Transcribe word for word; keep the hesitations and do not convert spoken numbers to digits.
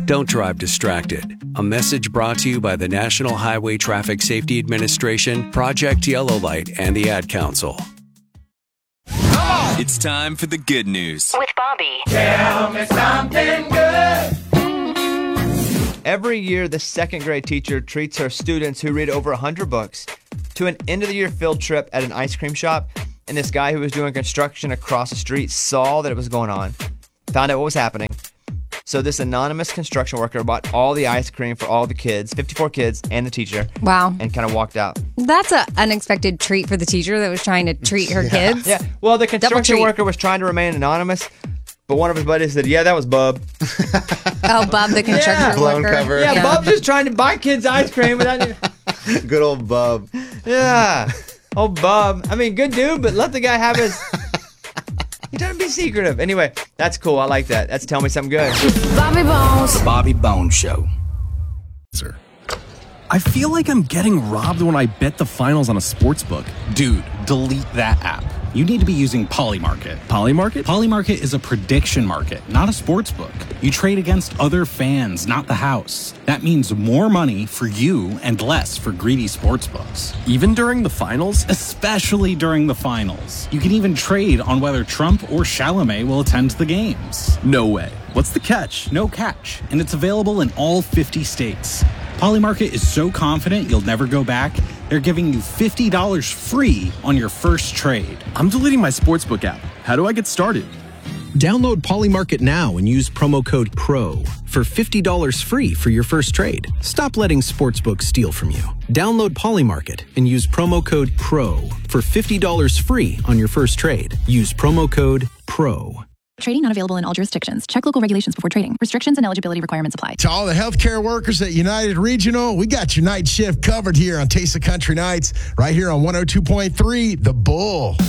Don't drive distracted. A message brought to you by the National Highway Traffic Safety Administration, Project Yellow Light, and the Ad Council. It's time for the good news with Bobby. Tell me something good. Every year, the second grade teacher treats her students who read over one hundred books to an end-of-the-year field trip at an ice cream shop. And this guy who was doing construction across the street saw that it was going on, found out what was happening. So this anonymous construction worker bought all the ice cream for all the kids, fifty-four kids, and the teacher. Wow. And kind of walked out. That's an unexpected treat for the teacher that was trying to treat her yeah. kids. Yeah. Well, the construction worker was trying to remain anonymous, but one of his buddies said, yeah, that was Bub. Oh, Bub, the construction yeah. Blown worker. Cover. Yeah, yeah, Bub's just trying to buy kids ice cream without... Good old Bub. Yeah. Oh, Bub. I mean, good dude, but let the guy have his... He doesn't be secretive. Anyway, that's cool. I like that. That's Tell Me Something Good. Bobby Bones. The Bobby Bones Show. Sir. I feel like I'm getting robbed when I bet the finals on a sports book. Dude, delete that app. You need to be using Polymarket. Polymarket? Polymarket is a prediction market, not a sports book. You trade against other fans, not the house. That means more money for you and less for greedy sports books. Even during the finals? Especially during the finals. You can even trade on whether Trump or Chalamet will attend the games. No way. What's the catch? No catch. And it's available in all fifty states. Polymarket is so confident you'll never go back, they're giving you fifty dollars free on your first trade. I'm deleting my sportsbook app. How do I get started? Download Polymarket now and use promo code PRO for fifty dollars free for your first trade. Stop letting sportsbooks steal from you. Download Polymarket and use promo code PRO for fifty dollars free on your first trade. Use promo code PRO. Trading not available in all jurisdictions. Check local regulations before trading. Restrictions and eligibility requirements apply. To all the healthcare workers at United Regional, we got your night shift covered here on Taste of Country Nights, right here on one oh two point three, The Bull.